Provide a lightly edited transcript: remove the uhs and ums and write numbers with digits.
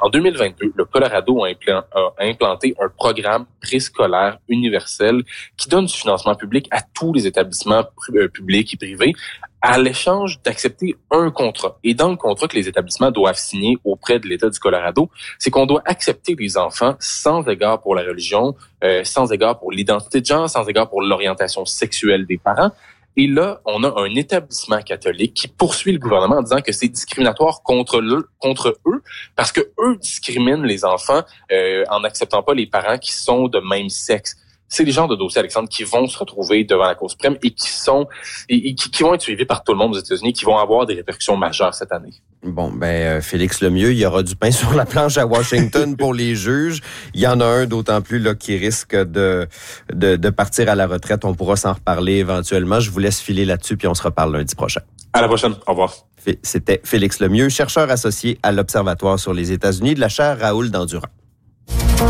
En 2022, le Colorado a implanté un programme préscolaire universel qui donne du financement public à tous les établissements publics et privés à l'échange d'accepter un contrat. Et dans le contrat que les établissements doivent signer auprès de l'État du Colorado, c'est qu'on doit accepter les enfants sans égard pour la religion, sans égard pour l'identité de genre, sans égard pour l'orientation sexuelle des parents. Et là, on a un établissement catholique qui poursuit le gouvernement en disant que c'est discriminatoire contre eux parce que eux discriminent les enfants en n'acceptant pas les parents qui sont de même sexe. C'est les genres de dossiers, Alexandre, qui vont se retrouver devant la Cour suprême et qui vont être suivis par tout le monde aux États-Unis, qui vont avoir des répercussions majeures cette année. Bon, Félix Lemieux, il y aura du pain sur la planche à Washington pour les juges. Il y en a un d'autant plus là qui risque de partir à la retraite. On pourra s'en reparler éventuellement. Je vous laisse filer là-dessus, puis on se reparle lundi prochain. À la prochaine. Au revoir. C'était Félix Lemieux, chercheur associé à l'Observatoire sur les États-Unis de la chaire Raoul Dandurand.